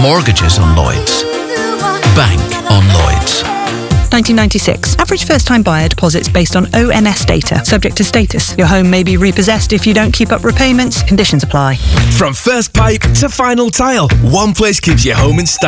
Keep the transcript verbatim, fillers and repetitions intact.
Mortgages on Lloyds. Bank on Lloyds. nineteen ninety-six. Average first-time buyer deposits based on O N S data. Subject to status. Your home may be repossessed if you don't keep up repayments. Conditions apply. From first pipe to final tile, one place keeps your home in style.